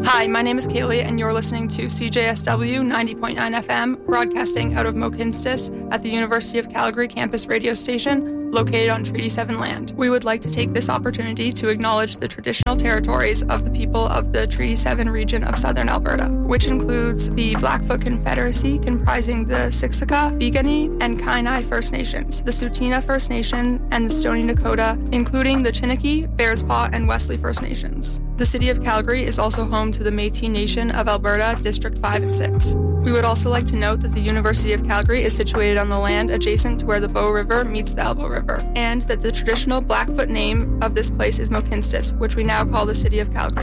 Hi, my name is Kaylee, and you're listening to CJSW 90.9 FM, broadcasting out of Mohkinstsis at the University of Calgary campus radio station, located on Treaty 7 land. We would like to take this opportunity to acknowledge the traditional territories of the people of the Treaty 7 region of southern Alberta, which includes the Blackfoot Confederacy, comprising the Siksika, Piikani, and Kainai First Nations, the Tsuut'ina First Nation, and the Stoney Nakoda, including the Chiniki, Bearspaw, and Wesley First Nations. The city of Calgary is also home to the Métis Nation of Alberta, District 5 and 6. We would also like to note that the University of Calgary is situated on the land adjacent to where the Bow River meets the Elbow River, and that the traditional Blackfoot name of this place is Mohkinstsis, which we now call the city of Calgary.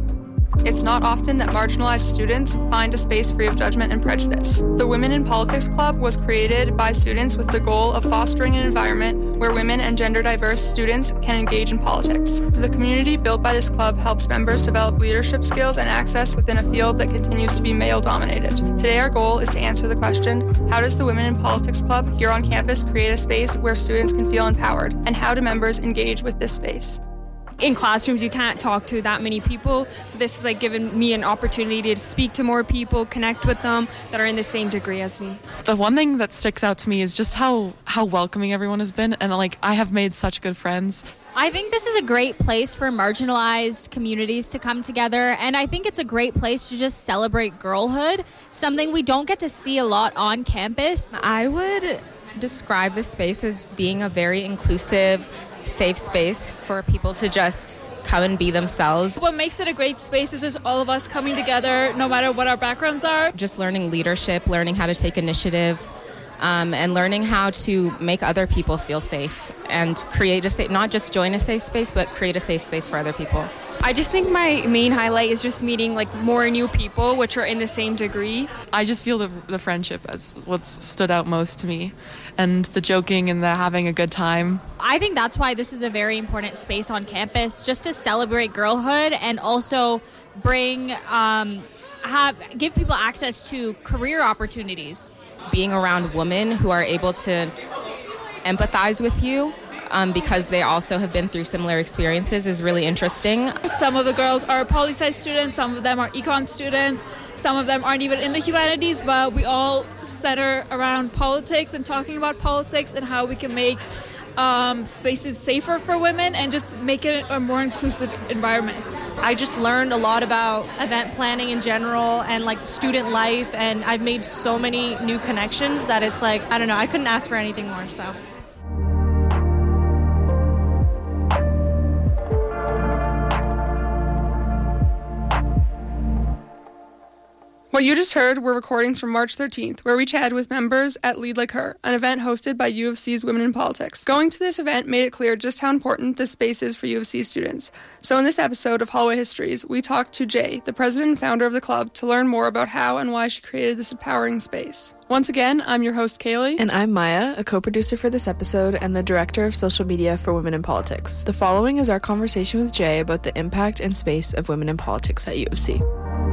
It's not often that marginalized students find a space free of judgment and prejudice. The Women in Politics Club was created by students with the goal of fostering an environment where women and gender diverse students can engage in politics. The community built by this club helps members develop leadership skills and access within a field that continues to be male dominated. Today our goal is to answer the question, how does the Women in Politics Club here on campus create a space where students can feel empowered, and how do members engage with this space? In classrooms, you can't talk to that many people, so this is like giving me an opportunity to speak to more people, connect with them that are in the same degree as me. The one thing that sticks out to me is just how welcoming everyone has been, and I have made such good friends. I think this is a great place for marginalized communities to come together, and I think it's a great place to just celebrate girlhood, something we don't get to see a lot on campus. I would describe the space as being a very inclusive, safe space for people to just come and be themselves. What makes it a great space is just all of us coming together, no matter what our backgrounds are. Just learning leadership, learning how to take initiative, and learning how to make other people feel safe and create a safe, not just join a safe space, but create a safe space for other people. I just think my main highlight is just meeting more new people which are in the same degree. I just feel the friendship as what's stood out most to me, and the joking and the having a good time. I think that's why this is a very important space on campus, just to celebrate girlhood and also give people access to career opportunities. Being around women who are able to empathize with you because they also have been through similar experiences is really interesting. Some of the girls are poli-sci students, some of them are econ students, some of them aren't even in the humanities, but we all center around politics and talking about politics and how we can make spaces safer for women and just make it a more inclusive environment. I just learned a lot about event planning in general and student life, and I've made so many new connections that it's I don't know, I couldn't ask for anything more, so. What you just heard were recordings from March 13th, where we chatted with members at Lead Like Her, an event hosted by U of C's Women in Politics. Going to this event made it clear just how important this space is for U of C students. So in this episode of Hallway Histories, we talked to Jay, the president and founder of the club, to learn more about how and why she created this empowering space. Once again, I'm your host, Kaylee. And I'm Maya, a co-producer for this episode and the director of social media for Women in Politics. The following is our conversation with Jay about the impact and space of women in politics at U of C.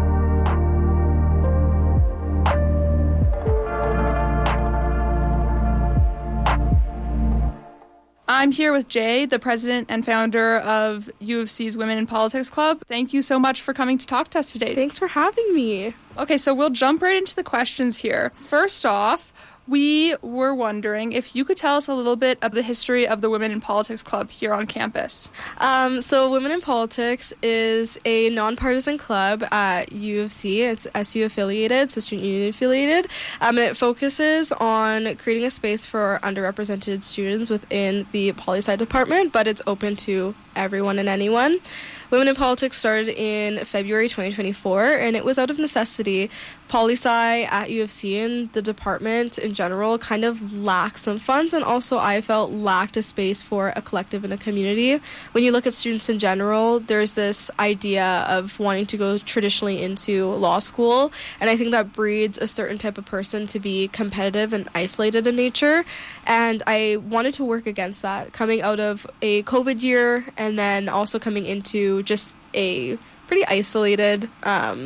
I'm here with Jay, the president and founder of U of C's Women in Politics Club. Thank you so much for coming to talk to us today. Thanks for having me. Okay, so we'll jump right into the questions here. First off, we were wondering if you could tell us a little bit of the history of the Women in Politics Club here on campus. So Women in Politics is a nonpartisan club at U of C. It's SU affiliated, so student union affiliated. And it focuses on creating a space for underrepresented students within the poli-sci department, but it's open to everyone and anyone. Women in Politics started in February 2024, and it was out of necessity. Poli-sci at U of C and the department in general kind of lacked some funds, and also I felt lacked a space for a collective and a community. When you look at students in general, there's this idea of wanting to go traditionally into law school, and I think that breeds a certain type of person to be competitive and isolated in nature, and I wanted to work against that, coming out of a COVID year and then also coming into just a pretty isolated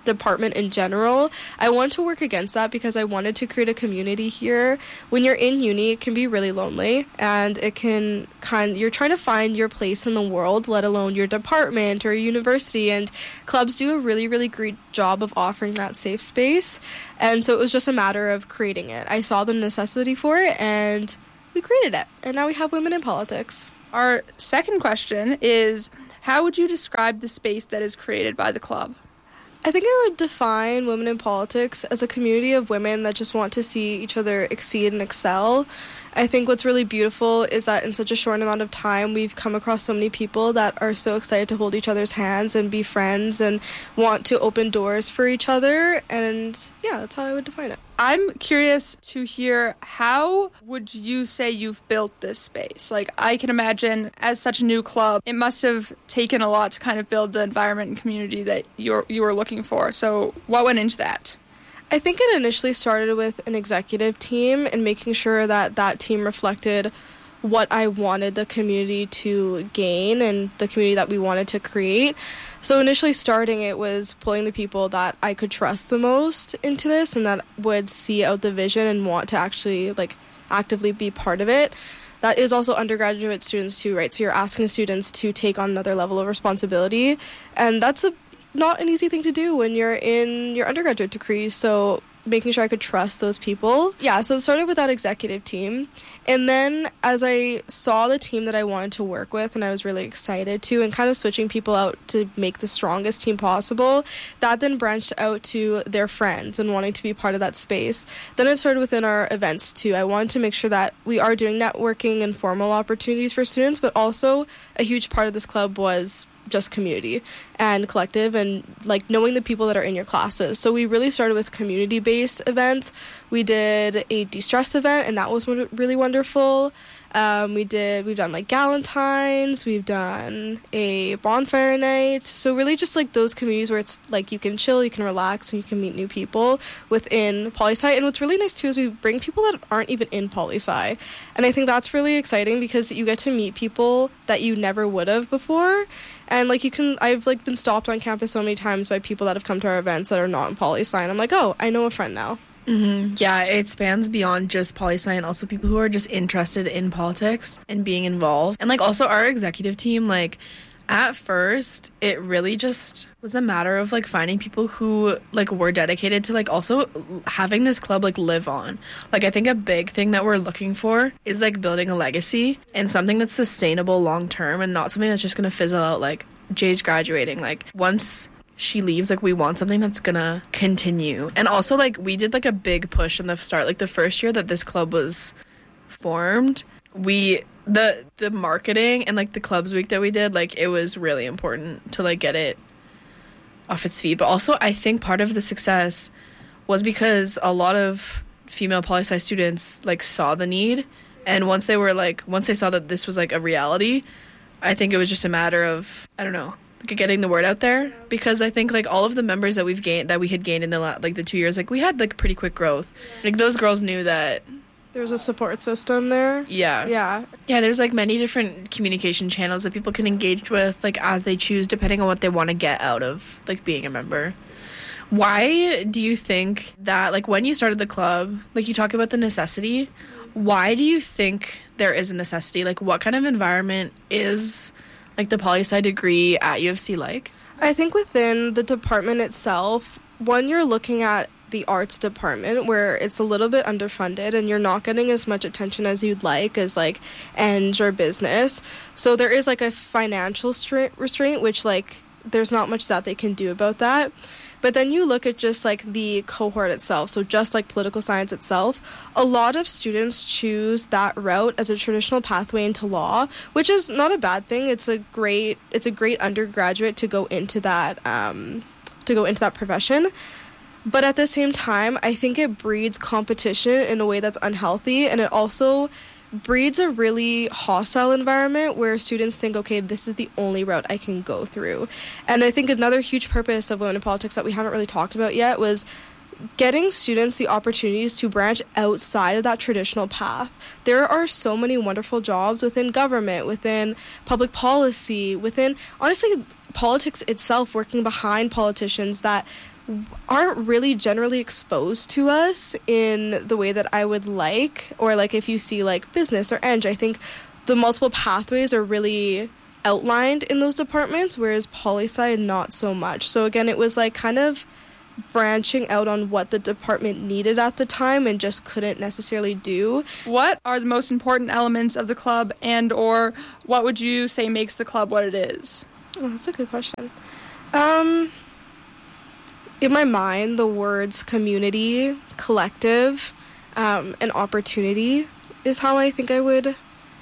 department in general. I want to work against that because I wanted to create a community here. When you're in uni, it can be really lonely, and it can you're trying to find your place in the world, let alone your department or university, and clubs do a really, really great job of offering that safe space. And so it was just a matter of creating it. I saw the necessity for it, and we created it. And now we have Women in Politics. Our second question is, how would you describe the space that is created by the club? I think I would define Women in Politics as a community of women that just want to see each other exceed and excel. I think what's really beautiful is that in such a short amount of time, we've come across so many people that are so excited to hold each other's hands and be friends and want to open doors for each other. And yeah, that's how I would define it. I'm curious to hear, how would you say you've built this space? Like, I can imagine as such a new club, it must have taken a lot to kind of build the environment and community that you were looking for. So what went into that? I think it initially started with an executive team and making sure that that team reflected what I wanted the community to gain and the community that we wanted to create. So initially starting, it was pulling the people that I could trust the most into this and that would see out the vision and want to actually actively be part of it. That is also undergraduate students too, right? So you're asking students to take on another level of responsibility, and that's not an easy thing to do when you're in your undergraduate degree. So making sure I could trust those people. Yeah, so it started with that executive team. And then as I saw the team that I wanted to work with and I was really excited to, and kind of switching people out to make the strongest team possible, that then branched out to their friends and wanting to be part of that space. Then it started within our events too. I wanted to make sure that we are doing networking and formal opportunities for students, but also a huge part of this club was just community and collective and knowing the people that are in your classes. So we really started with community-based events. We did a de-stress event, and that was really wonderful. We've done Galentine's, we've done a bonfire night. So really just those communities where it's you can chill, you can relax, and you can meet new people within poli-sci. And what's really nice too is we bring people that aren't even in poli-sci. And I think that's really exciting because you get to meet people that you never would have before. And I've been stopped on campus so many times by people that have come to our events that are not in poli-sci, and I'm like, oh, I know a friend now. Mm-hmm. Yeah, it spans beyond just poli-sci and also people who are just interested in politics and being involved. And also our executive team, at first it really just was a matter of finding people who were dedicated to also having this club live on. I think a big thing that we're looking for is building a legacy and something that's sustainable long term and not something that's just gonna fizzle out Jay's graduating. Once she leaves, we want something that's gonna continue. And also we did a big push in the start, the first year that this club was formed, the marketing and the clubs week that we did, it was really important to get it off its feet. But also I think part of the success was because a lot of female poli-sci students saw the need, and once they saw that this was a reality, I think it was just a matter of, I don't know, getting the word out there. Because I think all of the members that we had gained in the 2 years, we had pretty quick growth. Those girls knew that there's a support system there. Yeah, there's many different communication channels that people can engage with as they choose, depending on what they want to get out of being a member. Why do you think that when you started the club, you talk about the necessity, why do you think there is a necessity? What kind of environment is the poli-sci degree at U of C like? I think within the department itself, when you're looking at the arts department, where it's a little bit underfunded and you're not getting as much attention as you'd like as Eng or business, so there is a financial restraint, which there's not much that they can do about that. But then you look at just the cohort itself, so just political science itself, a lot of students choose that route as a traditional pathway into law, which is not a bad thing. It's a great undergraduate to go into that profession. But at the same time, I think it breeds competition in a way that's unhealthy, and it also breeds a really hostile environment where students think, okay, this is the only route I can go through. And I think another huge purpose of Women in Politics that we haven't really talked about yet was getting students the opportunities to branch outside of that traditional path. There are so many wonderful jobs within government, within public policy, within, honestly, politics itself, working behind politicians, that aren't really generally exposed to us in the way that I would like, or like if you see like business or eng, I think the multiple pathways are really outlined in those departments, whereas poli-sci not so much. So again, it was like kind of branching out on what the department needed at the time and just couldn't necessarily do. What are the most important elements of the club, and or what would you say makes the club what it is? Oh, that's a good question. In my mind, the words community, collective, and opportunity is how I think I would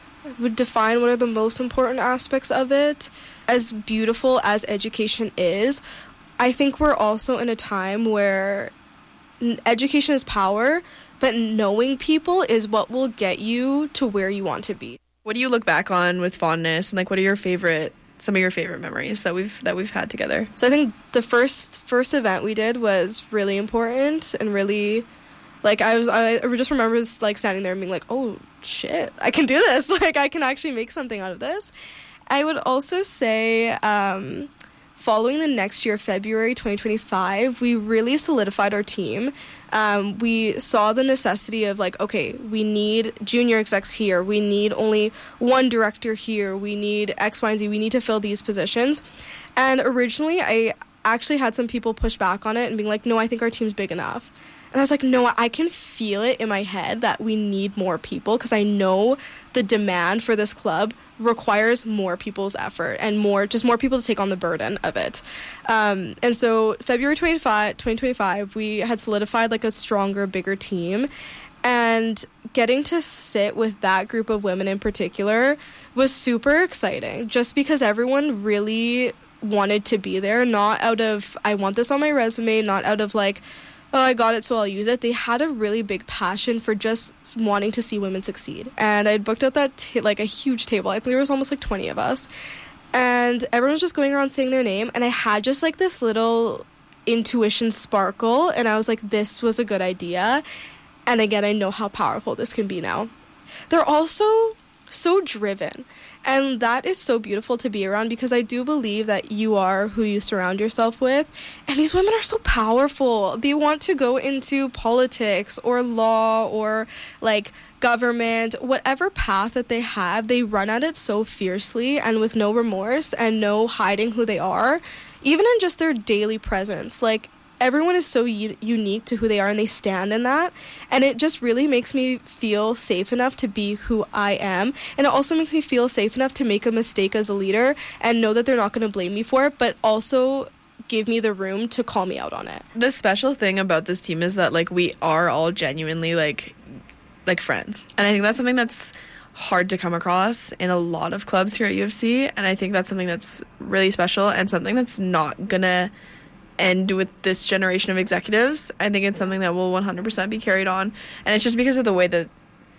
define what are the most important aspects of it. As beautiful as education is, I think we're also in a time where education is power, but knowing people is what will get you to where you want to be. What do you look back on with fondness, and like what are some of your favorite memories that we've had together? So I think the first event we did was really important and really, like, I just remember like standing there and being like, oh shit, I can do this. Like, I can actually make something out of this. I would also say following the next year, February 2025, we really solidified our team. We saw the necessity of like, okay, we need junior execs here. We need only one director here. We need X, Y, and Z. We need to fill these positions. And originally, I actually had some people push back on it and being like, no, I think our team's big enough. And I was like, no, I can feel it in my head that we need more people, because I know the demand for this club requires more people's effort and more people to take on the burden of it. And so February 2025, we had solidified like a stronger, bigger team. And getting to sit with that group of women in particular was super exciting, just because everyone really wanted to be there, not out of, I want this on my resume, not out of like, oh, I got it, so I'll use it. They had a really big passion for just wanting to see women succeed. And I'd booked out that like a huge table. I think there was almost like 20 of us. And everyone was just going around saying their name. And I had just like this little intuition sparkle. And I was like, this was a good idea. And again, I know how powerful this can be now. They're also so driven. And that is so beautiful to be around, because I do believe that you are who you surround yourself with. And these women are so powerful. They want to go into politics or law or like government, whatever path that they have, they run at it so fiercely and with no remorse and no hiding who they are, even in just their daily presence. Like, everyone is so unique to who they are, and they stand in that. And it just really makes me feel safe enough to be who I am. And it also makes me feel safe enough to make a mistake as a leader and know that they're not going to blame me for it, but also give me the room to call me out on it. The special thing about this team is that like we are all genuinely like friends. And I think that's something that's hard to come across in a lot of clubs here at U of C. And I think that's something that's really special and something that's not going to end with this generation of executives. I think it's something that will 100% be carried on, and it's just because of the way that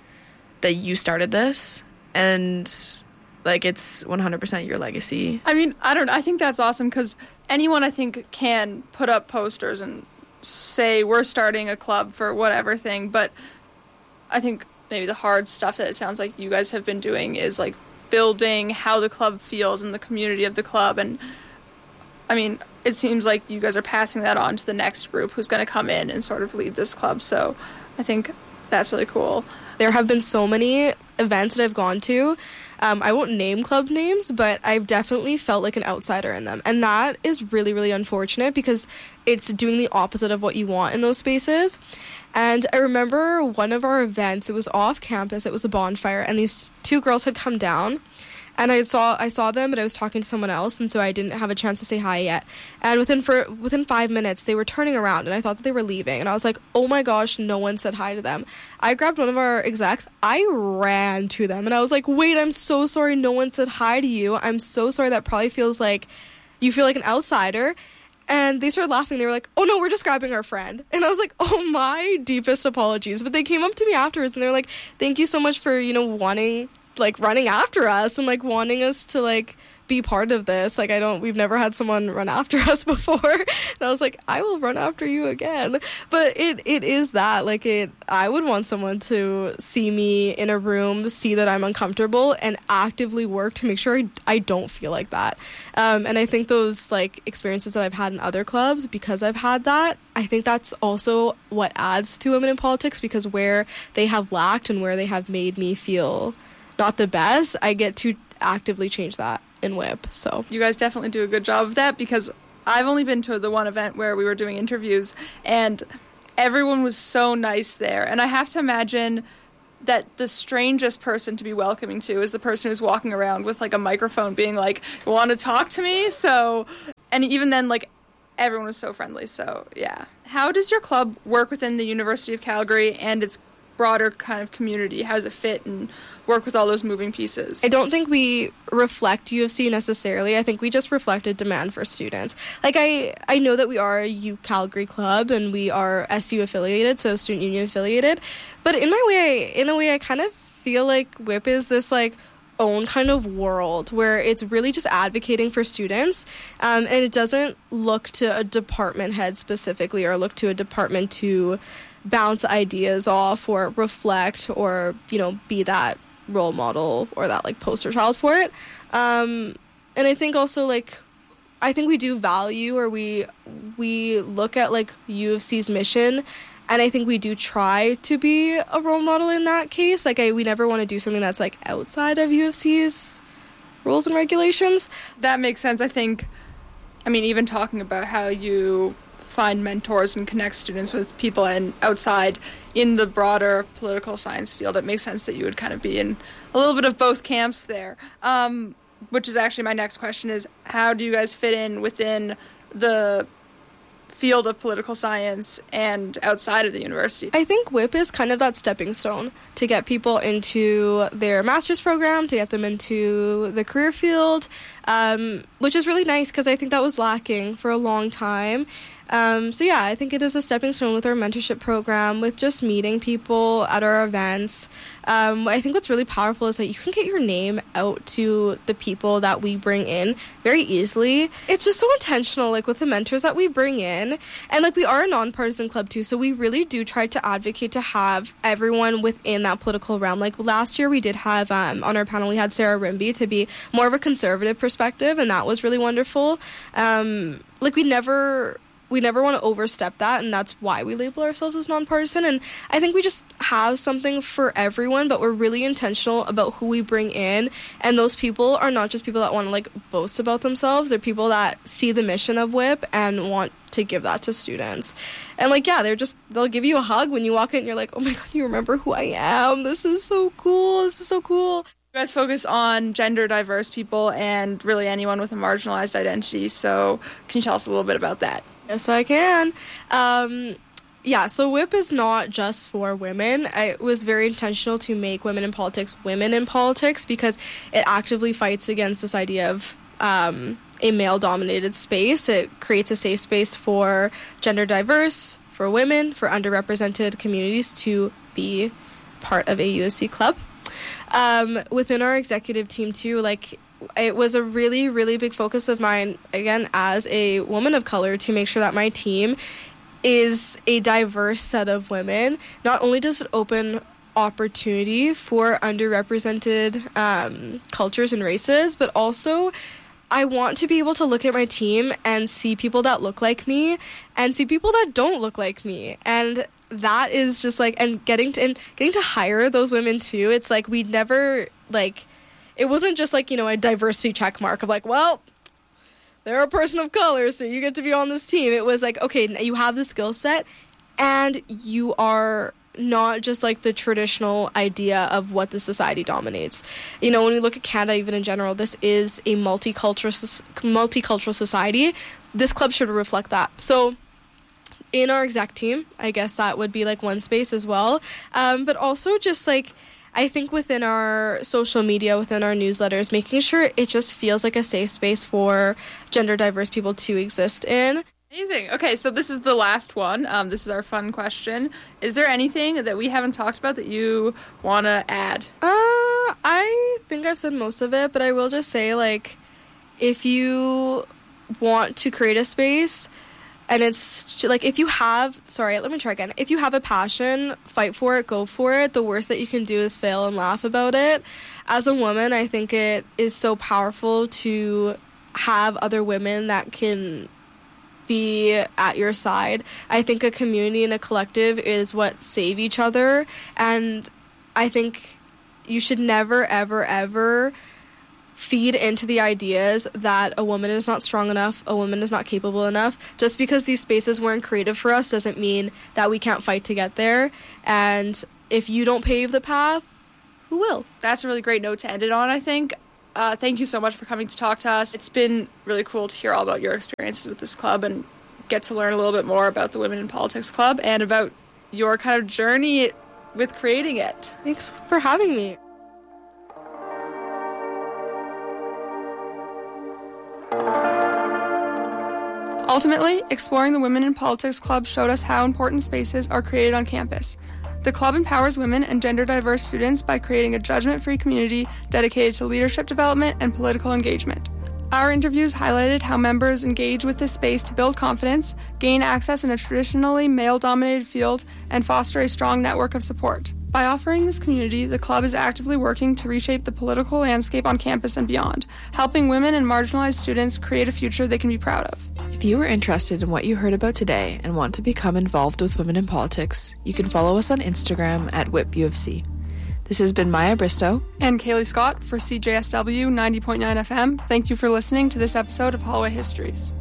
you started this, and like it's 100% your legacy. I mean, I don't know. I think that's awesome, because anyone, I think, can put up posters and say we're starting a club for whatever thing, but I think maybe the hard stuff that it sounds like you guys have been doing is like building how the club feels and the community of the club. And I mean, it seems like you guys are passing that on to the next group who's going to come in and sort of lead this club. So I think that's really cool. There have been so many events that I've gone to. I won't name club names, but I've definitely felt like an outsider in them. And that is really, really unfortunate, because it's doing the opposite of what you want in those spaces. And I remember one of our events, it was off campus, it was a bonfire, and these two girls had come down. And I saw them, but I was talking to someone else, and so I didn't have a chance to say hi yet. And within 5 minutes, they were turning around, and I thought that they were leaving. And I was like, oh my gosh, no one said hi to them. I grabbed one of our execs. I ran to them, and I was like, wait, I'm so sorry no one said hi to you. I'm so sorry. That probably feels like you feel like an outsider. And they started laughing. They were like, oh no, we're just grabbing our friend. And I was like, oh, my deepest apologies. But they came up to me afterwards, and they were like, thank you so much for, running after us and like wanting us to like be part of this. Like, we've never had someone run after us before. And I was like, I will run after you again. But it is that, like, I would want someone to see me in a room, see that I'm uncomfortable, and actively work to make sure I don't feel like that. And I think those, like, experiences that I've had in other clubs, because I've had that, I think that's also what adds to women in politics, because where they have lacked and where they have made me feel not the best, I get to actively change that in WHIP. So you guys definitely do a good job of that, because I've only been to the one event where we were doing interviews, and everyone was so nice there. And I have to imagine that the strangest person to be welcoming to is the person who's walking around with, like, a microphone being like, want to talk to me? So, and even then, like, everyone was so friendly. So, yeah. How does your club work within the University of Calgary and its broader kind of community? How does it fit and work with all those moving pieces? I don't think we reflect U of C necessarily. I think we just reflected demand for students. Like, I know that we are a U Calgary club and we are SU affiliated, so student union affiliated. But in a way, I kind of feel like WHIP is this, like, own kind of world where it's really just advocating for students, and it doesn't look to a department head specifically or look to a department to bounce ideas off or reflect or, you know, be that role model or that, like, poster child for it. And I think also, like, I think we do value, or we look at, like, U of C's mission, and I think we do try to be a role model in that case. Like, we never want to do something that's, like, outside of U of C's rules and regulations. That makes sense. I mean, even talking about how you find mentors and connect students with people and outside in the broader political science field, it makes sense that you would kind of be in a little bit of both camps there. Which is actually my next question, is how do you guys fit in within the field of political science and outside of the university? I think WHIP is kind of that stepping stone to get people into their master's program, to get them into the career field, which is really nice because I think that was lacking for a long time. So yeah, I think it is a stepping stone with our mentorship program, with just meeting people at our events. I think what's really powerful is that you can get your name out to the people that we bring in very easily. It's just so intentional, like, with the mentors that we bring in. And, like, we are a nonpartisan club too, so we really do try to advocate to have everyone within that political realm. Like, last year we did have, on our panel, we had Sarah Rimby to be more of a conservative perspective, and that was really wonderful. Like, we never want to overstep that, and that's why we label ourselves as nonpartisan. And I think we just have something for everyone, but we're really intentional about who we bring in. And those people are not just people that want to, like, boast about themselves. They're people that see the mission of WHIP and want to give that to students. And, like, yeah, they'll give you a hug when you walk in and you're like, oh my God, you remember who I am. This is so cool. This is so cool. You guys focus on gender diverse people and really anyone with a marginalized identity. So can you tell us a little bit about that? Yes, I can. So WHIP is not just for women. It was very intentional to make women in politics because it actively fights against this idea of a male-dominated space. It creates a safe space for gender diverse, for women, for underrepresented communities to be part of a UofC club. Within our executive team too, like, it was a really, really big focus of mine, again, as a woman of color, to make sure that my team is a diverse set of women. Not only does it open opportunity for underrepresented cultures and races, but also I want to be able to look at my team and see people that look like me and see people that don't look like me. And that is just, like, and getting to hire those women too. It's like we never, like, it wasn't just, like, you know, a diversity check mark of, like, well, they're a person of color, so you get to be on this team. It was like, okay, you have the skill set, and you are not just, like, the traditional idea of what the society dominates. You know, when we look at Canada, even in general, this is a multicultural society. This club should reflect that. So in our exec team, I guess that would be, like, one space as well. But also just, like, I think within our social media, within our newsletters, making sure it just feels like a safe space for gender diverse people to exist in. Amazing. Okay, so this is the last one. This is our fun question. Is there anything that we haven't talked about that you want to add? I think I've said most of it, but I will just say, like, if you want to create a space, and it's like if you have a passion, fight for it, go for it. The worst that you can do is fail and laugh about it. As a woman, I think it is so powerful to have other women that can be at your side. I think a community and a collective is what save each other, and I think you should never, ever, ever feed into the ideas that a woman is not strong enough, a woman is not capable enough. Just because these spaces weren't created for us doesn't mean that we can't fight to get there. And if you don't pave the path, who will? That's a really great note to end it on, I think. Thank you so much for coming to talk to us. It's been really cool to hear all about your experiences with this club and get to learn a little bit more about the Women in Politics Club and about your kind of journey with creating it. Thanks for having me. Ultimately, exploring the Women in Politics Club showed us how important spaces are created on campus. The club empowers women and gender-diverse students by creating a judgment-free community dedicated to leadership development and political engagement. Our interviews highlighted how members engage with this space to build confidence, gain access in a traditionally male-dominated field, and foster a strong network of support. By offering this community, the club is actively working to reshape the political landscape on campus and beyond, helping women and marginalized students create a future they can be proud of. If you are interested in what you heard about today and want to become involved with Women in Politics, you can follow us on Instagram at WhipUFC. This has been Maya Bristow and Kaylee Scott for CJSW 90.9 FM. Thank you for listening to this episode of Holloway Histories.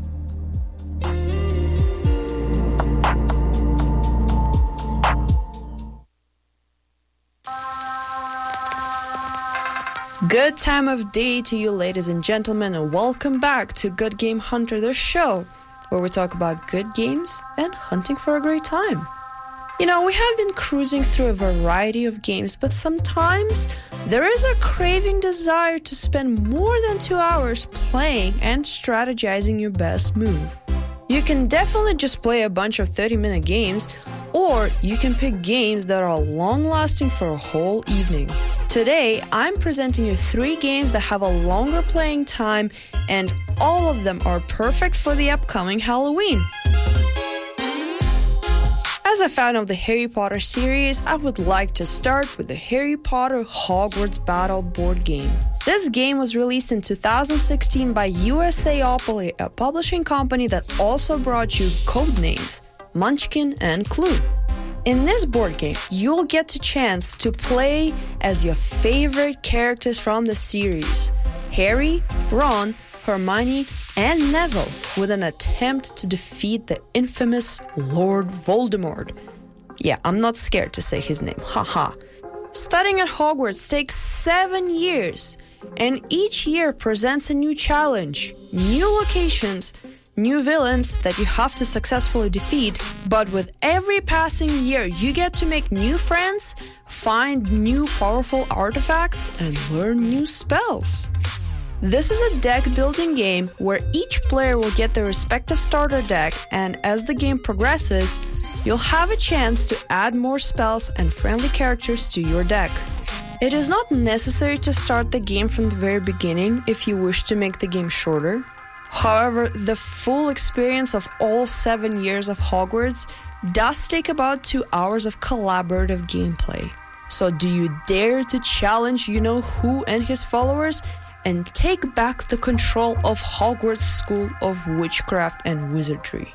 Good time of day to you, ladies and gentlemen, and welcome back to Good Game Hunter, the show where we talk about good games and hunting for a great time. You know, we have been cruising through a variety of games, but sometimes there is a craving desire to spend more than 2 hours playing and strategizing your best move. You can definitely just play a bunch of 30-minute games, or you can pick games that are long-lasting for a whole evening. Today, I'm presenting you 3 games that have a longer playing time, and all of them are perfect for the upcoming Halloween. As a fan of the Harry Potter series, I would like to start with the Harry Potter Hogwarts Battle board game. This game was released in 2016 by USAopoly, a publishing company that also brought you Codenames, Munchkin, and Clue. In this board game, you'll get a chance to play as your favorite characters from the series: Harry, Ron, Hermione, and Neville, with an attempt to defeat the infamous Lord Voldemort. Yeah, I'm not scared to say his name, haha. Studying at Hogwarts takes 7 years, and each year presents a new challenge, new locations, new villains that you have to successfully defeat, but with every passing year you get to make new friends, find new powerful artifacts, and learn new spells. This is a deck building game where each player will get their respective starter deck, and as the game progresses, you'll have a chance to add more spells and friendly characters to your deck. It is not necessary to start the game from the very beginning if you wish to make the game shorter. However, the full experience of all 7 years of Hogwarts does take about 2 hours of collaborative gameplay. So do you dare to challenge you-know-who and his followers and take back the control of Hogwarts School of Witchcraft and Wizardry?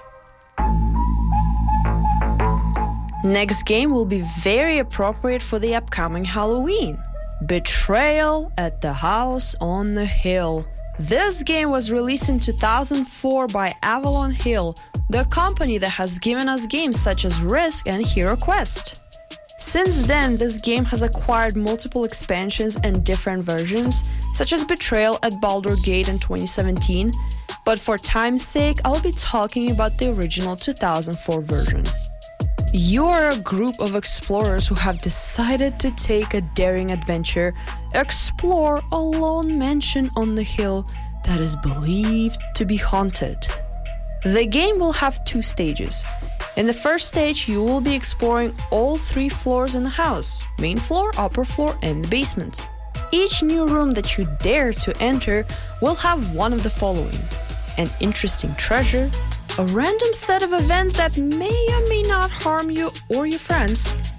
Next game will be very appropriate for the upcoming Halloween: Betrayal at the House on the Hill. This game was released in 2004 by Avalon Hill, the company that has given us games such as Risk and Hero Quest. Since then, this game has acquired multiple expansions and different versions, such as Betrayal at Baldur's Gate in 2017, but for time's sake, I'll be talking about the original 2004 version. You are a group of explorers who have decided to take a daring adventure, explore a lone mansion on the hill that is believed to be haunted. The game will have 2 stages. In the first stage, you will be exploring all 3 floors in the house: main floor, upper floor, and the basement. each new room that you dare to enter will have one of the following: an interesting treasure, a random set of events that may or may not harm you or your friends,